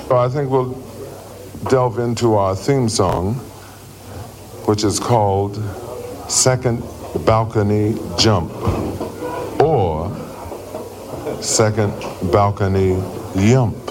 So I think we'll delve into our theme song, which is called Second Balcony Jump, or Second Balcony Yump.